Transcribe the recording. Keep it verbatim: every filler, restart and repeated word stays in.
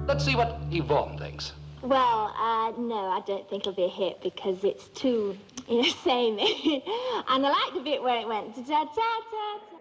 Let's see what Yvonne thinks. Well, uh, no, I don't think it'll be a hit because it's too, you know, samey. And I like the bit where it went ta-ta-ta-ta.